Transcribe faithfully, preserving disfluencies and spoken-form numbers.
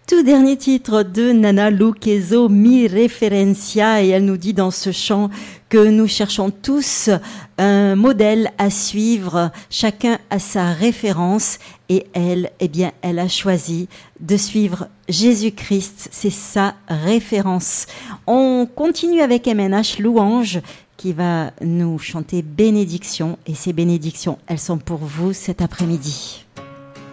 tout dernier titre de Nana Lucheso, Mi Referencia, et elle nous dit dans ce chant que nous cherchons tous un modèle à suivre, chacun a sa référence, et elle, eh bien, elle a choisi de suivre Jésus-Christ, c'est sa référence. On continue avec M N H Louange qui va nous chanter bénédiction, et ces bénédictions, elles sont pour vous cet après-midi.